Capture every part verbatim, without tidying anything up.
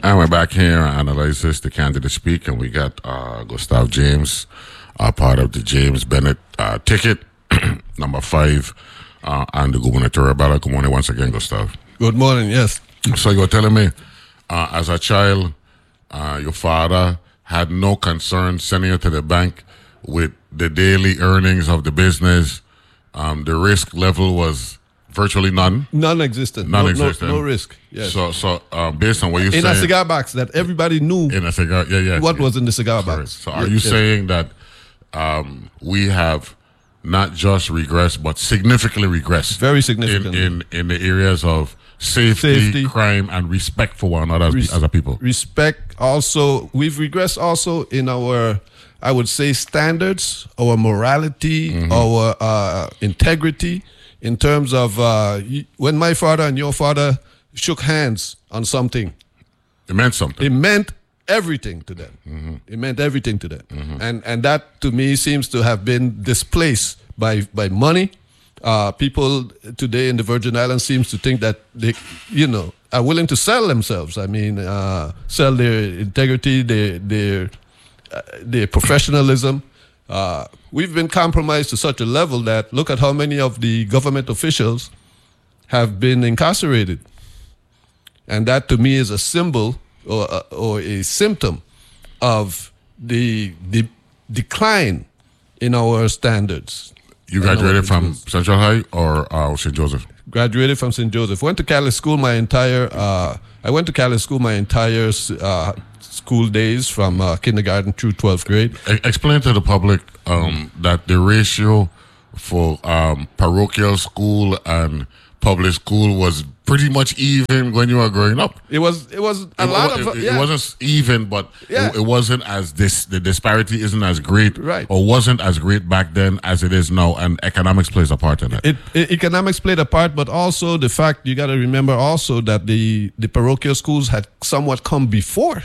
And we're back here on Analysis, the candidate speak, and we got uh, Gustav James, uh, part of the James Bennett uh, ticket, number five, uh, and the gubernatorial ballot. Good morning once again, Gustav. Good morning, yes. So you were telling me, uh, as a child, uh, your father had no concern sending you to the bank with the daily earnings of the business. Um, the risk level was virtually none. Non-existent. Non-existent. No, no, no risk. Yes. So, so uh, based on what you're in saying, a cigar box that everybody knew. In a cigar, yeah, yeah. What yeah. was in the cigar Correct. box? So, are yeah, you yes. saying that um, we have not just regressed, but significantly regressed? Very significantly in in, in the areas of safety, Safety, crime, and respect for one another as, Res- as a people. Respect. Also, we've regressed also in our, I would say, standards, our morality, mm-hmm. our uh, integrity. In terms of uh, when my father and your father shook hands on something, it meant something. It meant everything to them. Mm-hmm. It meant everything to them, mm-hmm. and and that to me seems to have been displaced by by money. Uh, people today in the Virgin Islands seems to think that they, you know, are willing to sell themselves. I mean, uh, sell their integrity, their their uh, their professionalism. Uh, we've been compromised to such a level that look at how many of the government officials have been incarcerated. And that to me is a symbol or, uh, or a symptom of the, the decline in our standards. You graduated from Central High or uh, Saint Joseph? Graduated from Saint Joseph. Went to Catholic school my entire, uh, I went to Catholic school my entire uh, school days from uh, kindergarten through twelfth grade. Explain to the public um, that the ratio for um, parochial school and public school was pretty much even when you were growing up. It was it was a it, lot it, of it, yeah. it wasn't even, but yeah. it, it wasn't as this. The disparity isn't as great, right. or wasn't as great back then as it is now, and economics plays a part in it. It, it economics played a part, but also the fact you got to remember also that the the parochial schools had somewhat come before.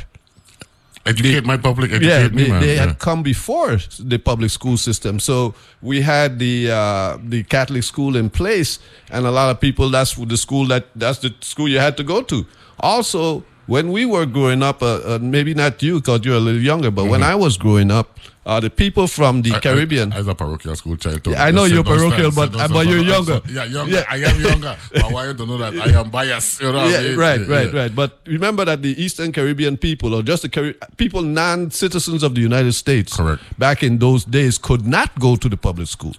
Educate they, my public, educate yeah, me, they, man. they yeah. had come before the public school system. So we had the uh, the Catholic school in place, and a lot of people, that's the school that that's the school you had to go to. Also, when we were growing up, uh, uh, maybe not you because you're a little younger, but mm-hmm. when I was growing up, uh, the people from the I, Caribbean. I, as a parochial school child, too. Yeah, I know you're parochial, but, uh, but you're younger. So, yeah, younger. Yeah. I am younger. But I want you to know that I am biased. You know yeah, I mean? right, yeah, right, yeah. right. But remember that the Eastern Caribbean people, or just the Cari- people non-citizens of the United States, correct, back in those days, could not go to the public school.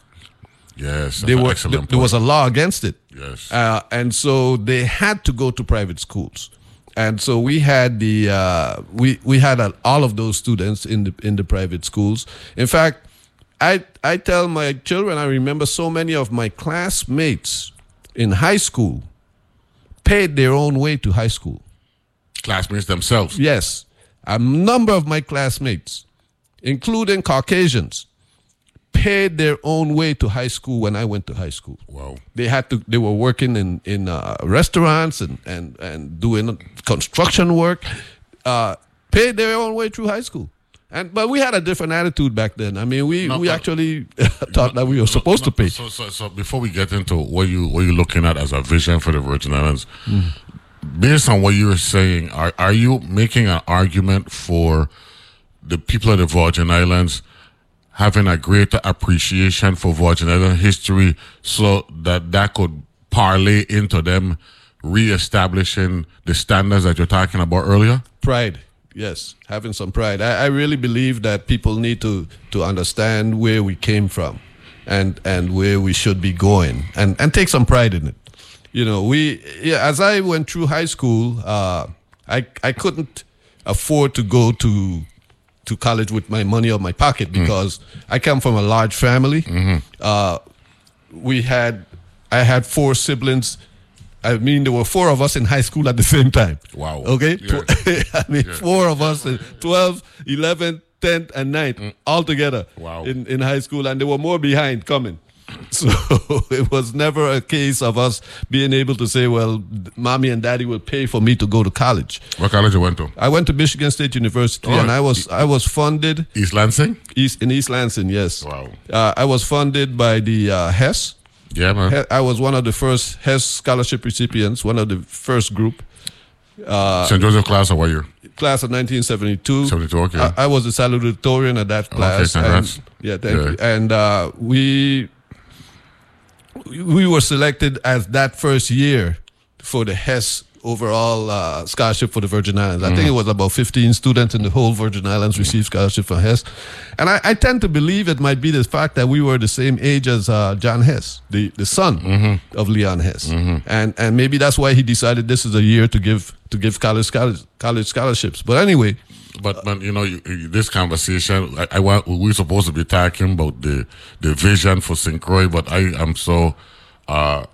Yes, they were. Excellent th- there was a law against it. Yes, uh, and so they had to go to private schools. And so we had the uh, we we had uh, all of those students in the in the private schools. In fact, I I tell my children, I remember so many of my classmates in high school paid their own way to high school. Classmates themselves. Yes, a number of my classmates, including Caucasians, paid their own way to high school when I went to high school. Wow. They had to. They were working in in uh, restaurants and, and, and doing construction work. Uh, paid their own way through high school. And but we had a different attitude back then. I mean, we, no, we no, actually thought no, that we were supposed no, to pay. So, so so before we get into what you what you're looking at as a vision for the Virgin Islands, mm. based on what you were saying, are are you making an argument for the people of the Virgin Islands having a greater appreciation for Virgin Island history, so that that could parlay into them reestablishing the standards that you're talking about earlier? Pride, yes, having some pride. I, I really believe that people need to to understand where we came from, and and where we should be going, and and take some pride in it. You know, we yeah, as I went through high school, uh, I I couldn't afford to go to. to college with my money out of my pocket because mm. I come from a large family. Mm-hmm. Uh, we had, I had four siblings. I mean, there were four of us in high school at the same time. Wow. Okay? Yeah. I mean, yeah. four of us, twelve, eleven, tenth, and ninth, mm. all together wow. in, in high school. And there were more behind coming. So it was never a case of us being able to say, well, mommy and daddy will pay for me to go to college. What college you went to? I went to Michigan State University, oh, and I was I was funded. East Lansing? East, in East Lansing, yes. Wow. Uh, I was funded by the uh, Hess. Yeah, man. He- I was one of the first Hess scholarship recipients, one of the first group. Uh, Saint Joseph class or what year? class of nineteen seventy-two. seventy-two, okay. I, I was a salutatorian at that class. Okay, congrats. And, yeah, thank Yeah. you. And uh, we we were selected as that first year for the Hess overall uh, scholarship for the Virgin Islands. I Mm-hmm. think it was about fifteen students in the whole Virgin Islands received scholarship for Hess. And I, I tend to believe it might be the fact that we were the same age as uh, John Hess, the, the son Mm-hmm. of Leon Hess. And and maybe that's why he decided this is a year to give to give college college, college scholarships. But anyway, But, but you know, you, you- this conversation, I, I want we're supposed to be talking about the the vision for Saint Croix, but I am so, uh,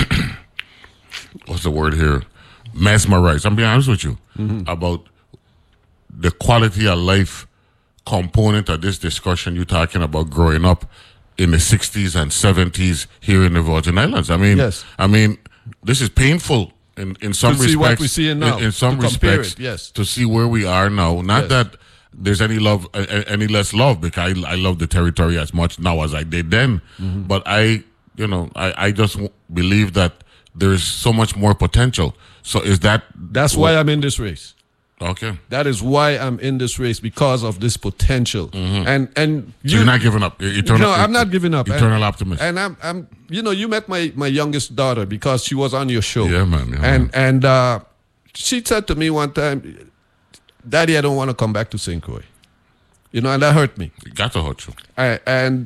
what's the word here? Mesmerized. I'm being honest with you about the quality of life component of this discussion. You're talking about growing up in the sixties and seventies here in the Virgin Islands. I mean, Yes. I mean, this is painful. In, in some To see respects, what we're seeing now, in, in some to compare respects, it, yes. to see where we are now. Not Yes. that there's any love, uh, any less love, because I, I love the territory as much now as I did then. Mm-hmm. But I, you know, I, I just w- believe that there is so much more potential. So is that that's why I'm in this race. okay? That is why I'm in this race, because of this potential. And and So you're not giving up. E- Eternal, no, I'm not giving up. Eternal and, optimist. And I'm I'm you know, you met my my youngest daughter because she was on your show. Yeah, man, yeah, and and uh, she said to me one time, "Daddy, I don't want to come back to Saint Croix." You know, and that hurt me. You got to hurt you. I, and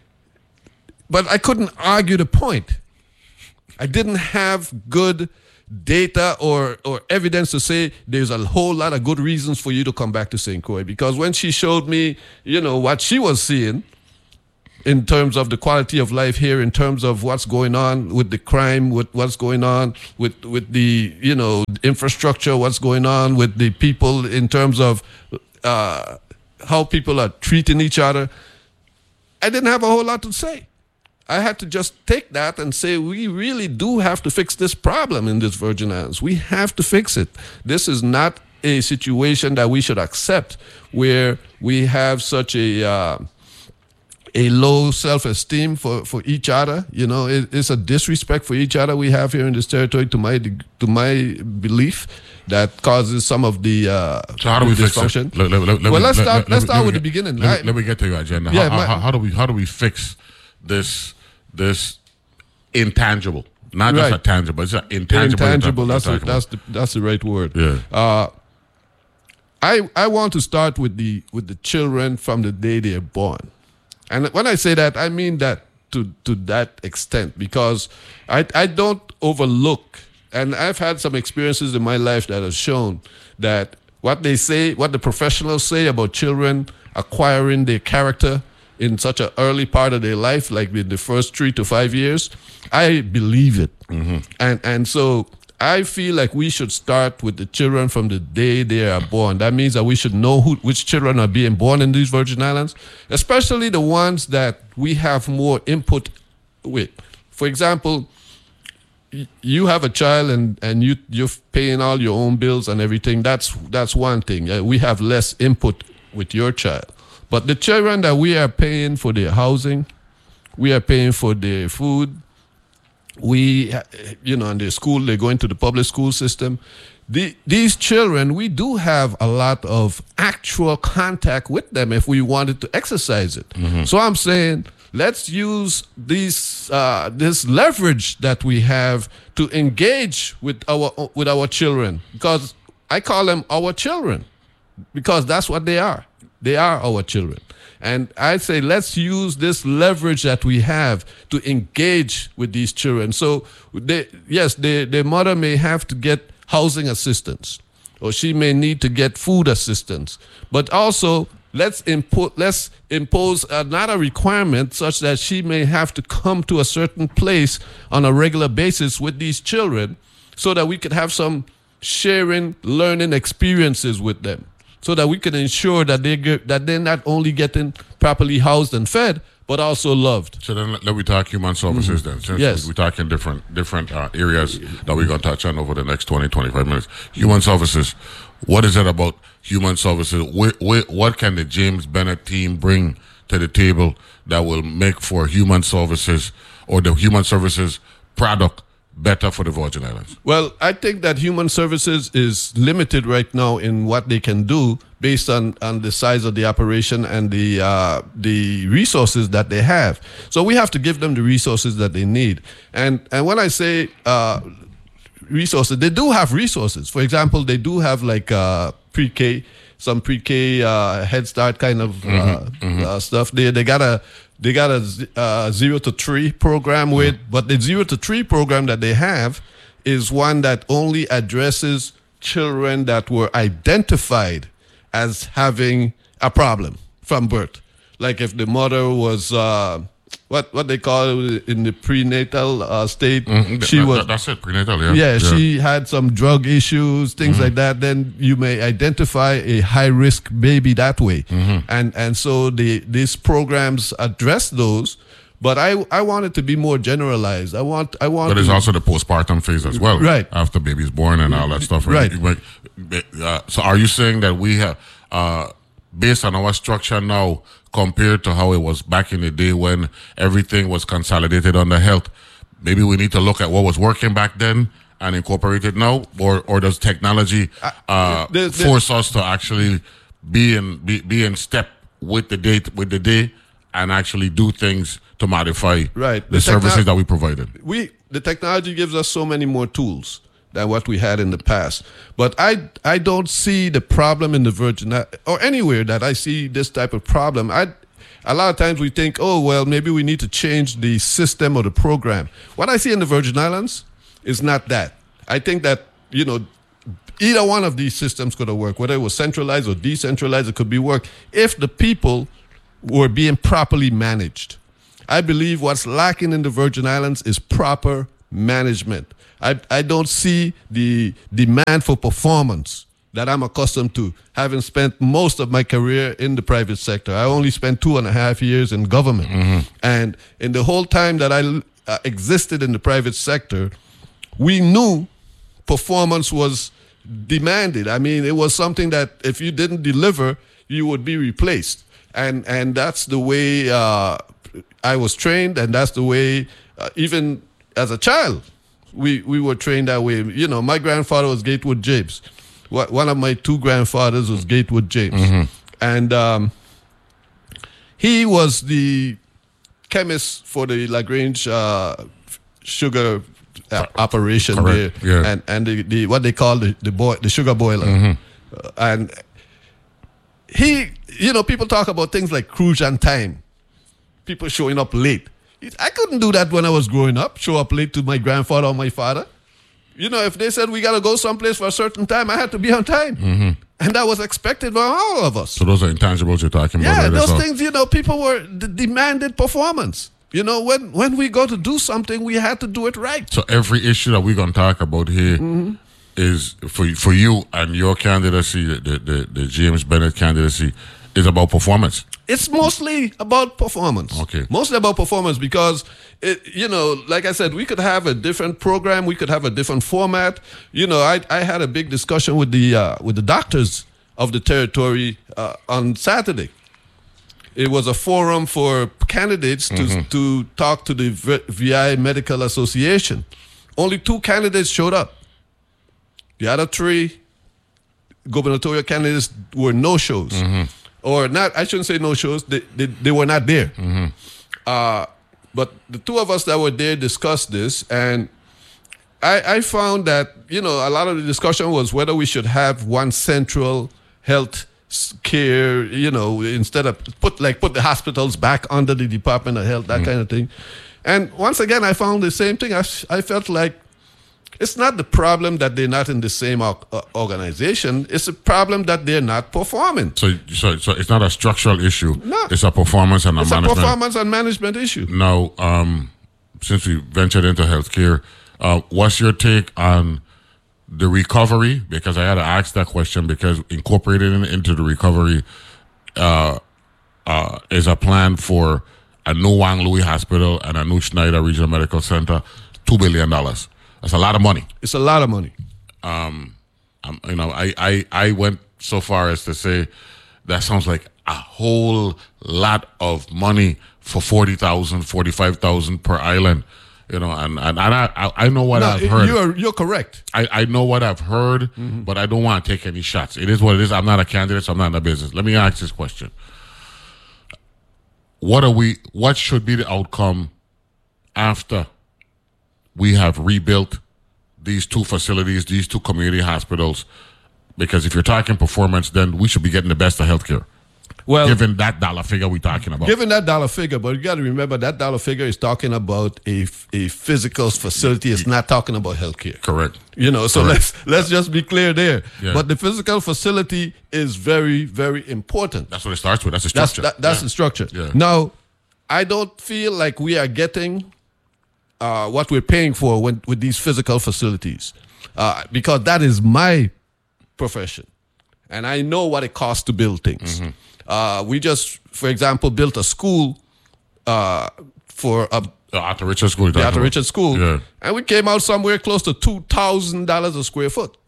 but I couldn't argue the point. I didn't have good data or or evidence to say there's a whole lot of good reasons for you to come back to Saint Croix, because when she showed me, you know, what she was seeing in terms of the quality of life here, in terms of what's going on with the crime, with what's going on with with the, you know, infrastructure, what's going on with the people in terms of uh, how people are treating each other, I didn't have a whole lot to say. I had to just take that and say, we really do have to fix this problem in this Virgin Islands. We have to fix it. This is not a situation that we should accept, where we have such a uh, a low self-esteem for, for each other. You know, it, it's a disrespect for each other we have here in this territory, to my to my belief, that causes some of the uh, So how do we fix dysfunction. it? Let- let- let- let Well, me- let's let- start- let- let's let me- start let with me the beginning. Let, I- me, let me get to your agenda. Yeah, how, my- how, how do we how do we fix this this intangible? Not just Right. a tangible, it's an intangible. Intangible. that That's we're the, talking that's the that's the right word. Yeah. Uh, I I want to start with the with the children from the day they are born, and when I say that, I mean that to to that extent, because I I don't overlook, and I've had some experiences in my life that have shown that what they say, what the professionals say about children acquiring their character in such an early part of their life, like in the first three to five years, I believe it. And and so I feel like we should start with the children from the day they are born. That means that we should know who, which children are being born in these Virgin Islands, especially the ones that we have more input with. For example, y- you have a child and, and you, you're paying all your own bills and everything. That's, that's one thing. Uh, we have less input with your child. But the children that we are paying for their housing, we are paying for their food, we, you know, in their school, they're going to the public school system. The, these children, we do have a lot of actual contact with them if we wanted to exercise it. So I'm saying, let's use these uh, this leverage that we have to engage with our with our children, because I call them our children, because that's what they are. They are our children. And I say, let's use this leverage that we have to engage with these children. So, they, yes, they, their mother may have to get housing assistance, or she may need to get food assistance. But also, let's impo- let's impose another requirement such that she may have to come to a certain place on a regular basis with these children, so that we could have some sharing, learning experiences with them, so that we can ensure that they get, that they're not only getting properly housed and fed, but also loved. So then let, let me talk human services then. Since Yes. we, we're talking different different uh, areas that we're going to touch on over the next twenty, twenty-five minutes. Human services, what is it about human services? Where, where, what can the James Bennett team bring to the table that will make for human services, or the human services product better for the Virgin Islands? Well, I think that human services is limited right now in what they can do based on, on the size of the operation and the uh, the resources that they have. So we have to give them the resources that they need. And and when I say uh, resources, they do have resources. For example, they do have like uh, pre-K, some pre-K uh, Head Start kind of uh, mm-hmm, mm-hmm. Uh, stuff. They they got a they got a uh, zero to three program with, mm-hmm. but the zero to three program that they have is one that only addresses children that were identified as having a problem from birth. Like if the mother was uh, what what they call it in the prenatal uh, state, mm-hmm. she that, was that's it, prenatal, yeah. yeah, yeah. she had some drug issues, things mm-hmm. like that. Then you may identify a high risk baby that way, mm-hmm. and and so the these programs address those. But I I want it to be more generalized. I want I want. But there's to, also the postpartum phase as well, right? After baby's born and all that stuff, right? Right. Uh, so are you saying that we have, uh, based on our structure now, compared to how it was back in the day when everything was consolidated under health, maybe we need to look at what was working back then and incorporate it now, or or does technology uh, the, the, force us to actually be in be, be in step with the date with the day and actually do things to modify right. the, the services that we provided? We the technology gives us so many more tools than what we had in the past. But I I don't see the problem in the Virgin or anywhere that I see this type of problem. I a lot of times we think, oh well, maybe we need to change the system or the program. What I see in the Virgin Islands is not that. I think that, you know, either one of these systems could have worked, whether it was centralized or decentralized, it could be worked if the people were being properly managed. I believe what's lacking in the Virgin Islands is proper management. I, I don't see the demand for performance that I'm accustomed to, having spent most of my career in the private sector. I only spent two and a half years in government. Mm-hmm. And in the whole time that I uh, existed in the private sector, we knew performance was demanded. I mean, it was something that if you didn't deliver, you would be replaced. And, and that's the way uh, I was trained, and that's the way, uh, even as a child, we, we were trained that way. You know, my grandfather was Gatewood James. One of my two grandfathers was Gatewood James. Mm-hmm. And um, he was the chemist for the LaGrange uh, sugar uh, operation there, yeah. and, and the, the what they call the, the, boy, the sugar boiler. Mm-hmm. Uh, and he, you know, people talk about things like cruise on time, people showing up late. I couldn't do that when I was growing up, show up late to my grandfather or my father. You know, if they said we got to go someplace for a certain time, I had to be on time. Mm-hmm. And that was expected by all of us. So those are intangibles you're talking about. Yeah, right? those so. things, you know, people were d- demanded performance. You know, when, when we go to do something, we had to do it right. So every issue that we're going to talk about here mm-hmm. is, for for you and your candidacy, the, the, the James Bennett candidacy, is about performance. It's mostly about performance. Okay. Mostly about performance because, it, you know, like I said, we could have a different program. We could have a different format. You know, I I had a big discussion with the uh, with the doctors of the territory uh, on Saturday. It was a forum for candidates to mm-hmm. to talk to the V I Medical Association. Only two candidates showed up. The other three gubernatorial candidates were no-shows. Mm-hmm. Or not, I shouldn't say no-shows, they, they, they were not there. Mm-hmm. Uh, but the two of us that were there discussed this, and I, I found that, you know, a lot of the discussion was whether we should have one central health care, you know, instead of put like put the hospitals back under the Department of Health, that mm-hmm. kind of thing. And once again, I found the same thing. I, I felt like it's not the problem that they're not in the same uh, organization. It's a problem that they're not performing. So, so, so it's not a structural issue. No. It's a performance and a it's management. It's a performance and management issue. Now, um, since we ventured into healthcare, uh, what's your take on the recovery? Because I had to ask that question because incorporated into the recovery uh, uh, is a plan for a new Wang Louis Hospital and a new Schneider Regional Medical Center, two billion dollars. That's a lot of money. It's a lot of money. Um, um, you know, I, I, I went so far as to say that sounds like a whole lot of money for forty thousand, forty-five thousand per island. You know, and, and, and I I know what No, I've heard. You're you're correct. I, I know what I've heard, mm-hmm. but I don't want to take any shots. It is what it is. I'm not a candidate, so I'm not in the business. Let me ask this question. What are we what should be the outcome after we have rebuilt these two facilities, these two community hospitals? Because if you're talking performance, then we should be getting the best of healthcare. Well, given that dollar figure we're talking about. Given that dollar figure, but you got to remember that dollar figure is talking about a, a physical facility. It's not talking about healthcare. Correct. You know, so Correct. let's let's just be clear there. Yeah. But the physical facility is very, very important. That's what it starts with. That's the That's, structure. that, that's yeah. the structure. Yeah. Now, I don't feel like we are getting uh, what we're paying for when, with these physical facilities, uh, because that is my profession, and I know what it costs to build things. Mm-hmm. Uh, we just, for example, built a school uh, for a the Arthur Richards School. the Arthur Richards School, yeah. and we came out somewhere close to two thousand dollars a square foot.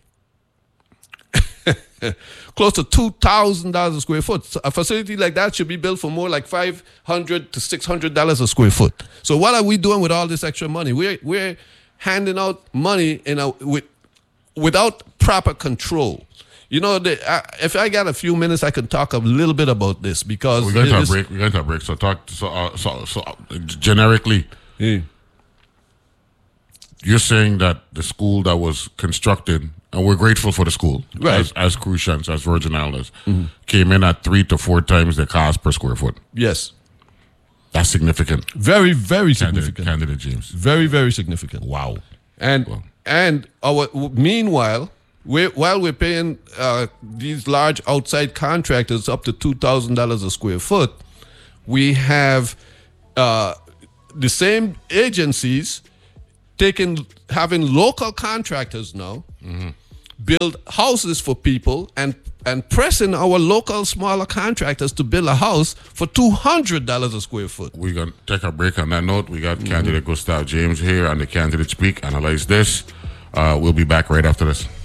Close to two thousand dollars a square foot. So a facility like that should be built for more like five hundred to six hundred dollars a square foot. So what are we doing with all this extra money? We're we're handing out money in a with without proper control. You know, the, uh, if I got a few minutes, I can talk a little bit about this because we're going to a break. We're going to a break. So talk. So uh, so so uh, generically, yeah. You're saying that the school that was constructed, and we're grateful for the school, right. as as Crucians, as Virgin Islanders, mm-hmm. came in at three to four times the cost per square foot. Yes, that's significant. Very, very Candidate, significant. Candidate James. Very, very significant. Wow. And wow. and our meanwhile. We're, while we're paying uh, these large outside contractors up to two thousand dollars a square foot, we have uh, the same agencies taking having local contractors now mm-hmm. build houses for people and, and pressing our local smaller contractors to build a house for two hundred dollars a square foot. We're going to take a break on that note. We got mm-hmm. candidate Gustav James here on the Candidate Speak. Analyze this. Uh, we'll be back right after this.